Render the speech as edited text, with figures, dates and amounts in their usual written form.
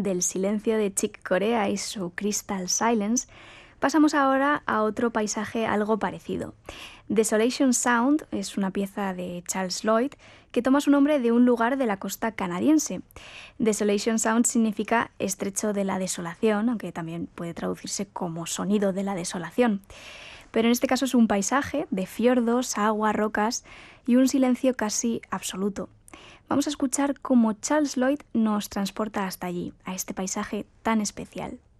del silencio de Chick Corea y su Crystal Silence, pasamos ahora a otro paisaje algo parecido. Desolation Sound es una pieza de Charles Lloyd que toma su nombre de un lugar de la costa canadiense. Desolation Sound significa estrecho de la desolación, aunque también puede traducirse como sonido de la desolación. Pero en este caso es un paisaje de fiordos, agua, rocas y un silencio casi absoluto. Vamos a escuchar cómo Charles Lloyd nos transporta hasta allí, a este paisaje tan especial.